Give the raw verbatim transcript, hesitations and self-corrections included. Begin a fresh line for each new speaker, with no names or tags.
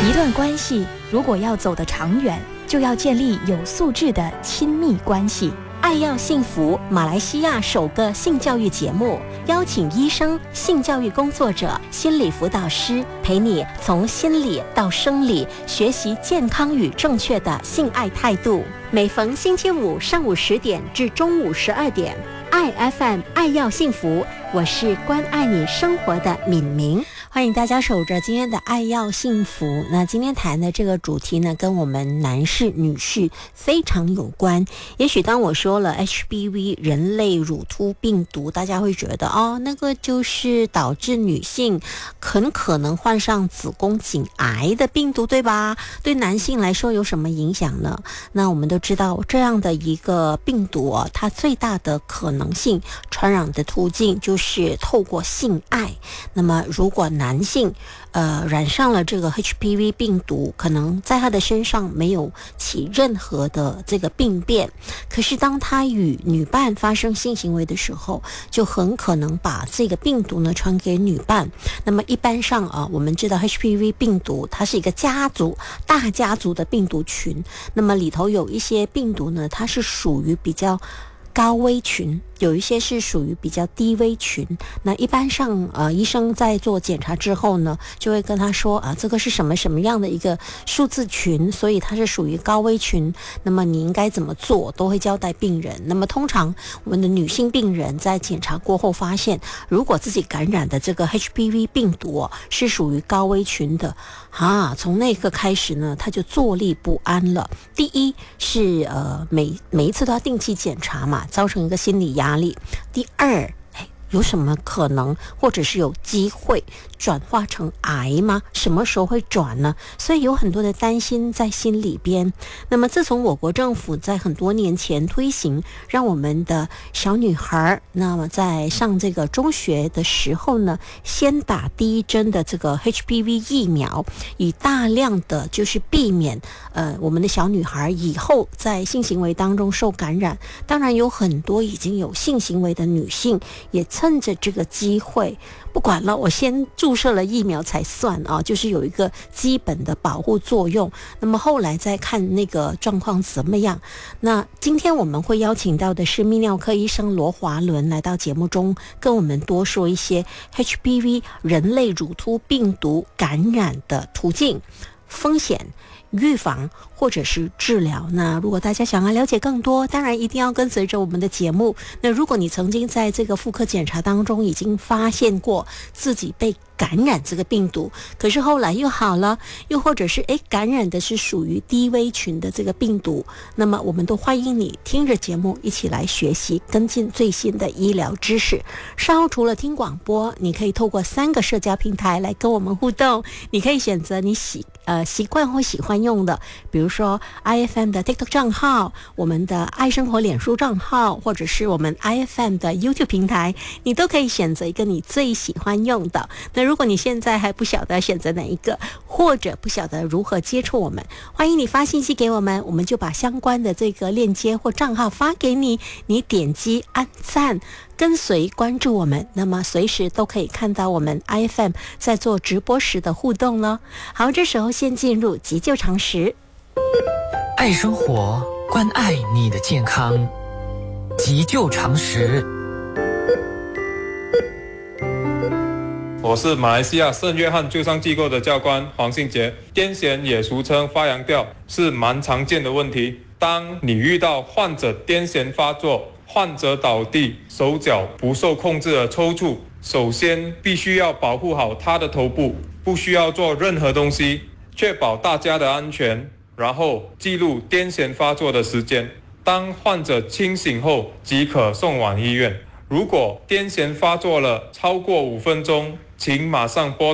一段关系如果要走得长远，就要建立有素质的亲密关系。
爱要幸福，马来西亚首个性教育节目，邀请医生、性教育工作者、心理辅导师，陪你从心理到生理，学习健康与正确的性爱态度。每逢星期五上午十点至中午十二点，爱 F M 爱要幸福，我是关爱你生活的敏明。欢迎大家守着今天的爱要幸福。那今天谈的这个主题呢，跟我们男士女士非常有关。也许当我说了 H P V 人类乳突病毒，大家会觉得哦，那个就是导致女性很可能患上子宫颈癌的病毒，对吧？对男性来说有什么影响呢？那我们都知道这样的一个病毒哦，它最大的可能性传染的途径就是透过性爱。那么如果男性呃染上了这个 H P V 病毒，可能在他的身上没有起任何的这个病变，可是当他与女伴发生性行为的时候，就很可能把这个病毒呢传给女伴。那么一般上啊，我们知道 H P V 病毒它是一个家族大家族的病毒群，那么里头有一些病毒呢，它是属于比较高危群，有一些是属于比较低危群。那一般上呃，医生在做检查之后呢，就会跟他说啊，这个是什么什么样的一个数字群，所以它是属于高危群，那么你应该怎么做都会交代病人。那么通常我们的女性病人在检查过后发现，如果自己感染的这个 H P V 病毒、哦、是属于高危群的啊，从那个开始呢，他就坐立不安了。第一是呃每每一次都要定期检查嘛，造成一个心理压力。第二，有什么可能或者是有机会转化成癌吗？什么时候会转呢？所以有很多的担心在心里边。那么自从我国政府在很多年前推行，让我们的小女孩那么在上这个中学的时候呢，先打第一针的这个 H P V 疫苗，以大量的就是避免呃我们的小女孩以后在性行为当中受感染。当然有很多已经有性行为的女性也趁着这个机会，不管了，我先注射了疫苗才算啊，就是有一个基本的保护作用。那么后来再看那个状况怎么样。那今天我们会邀请到的是泌尿科医生罗华伦来到节目中，跟我们多说一些 H P V 人类乳突病毒感染的途径、风险、预防或者是治疗。那如果大家想要了解更多，当然一定要跟随着我们的节目。那如果你曾经在这个妇科检查当中已经发现过自己被感染这个病毒，可是后来又好了，又或者是诶感染的是属于低危群的这个病毒，那么我们都欢迎你听着节目一起来学习跟进最新的医疗知识。稍后除了听广播，你可以透过三个社交平台来跟我们互动。你可以选择你喜呃习惯或喜欢用的，比如说 I F M 的 TikTok 账号，我们的爱生活脸书账号，或者是我们 I F M 的 YouTube 平台，你都可以选择一个你最喜欢用的。那如果你现在还不晓得选择哪一个，或者不晓得如何接触我们，欢迎你发信息给我们，我们就把相关的这个链接或账号发给你，你点击按赞跟随关注我们，那么随时都可以看到我们 I F M 在做直播时的互动咯。好，这时候先进入急救常识。
爱生活，关爱你的健康，急救常识。
我是马来西亚圣约翰救伤机构的教官黄信杰。癫痫也俗称发羊吊，是蛮常见的问题。当你遇到患者癫痫发作，患者倒地，手脚不受控制的抽搐，首先必须要保护好他的头部，不需要做任何东西，确保大家的安全，然后记录癫痫发作的时间。当患者清醒后，即可送往医院。如果癫痫发作了超过五分钟，请马上拨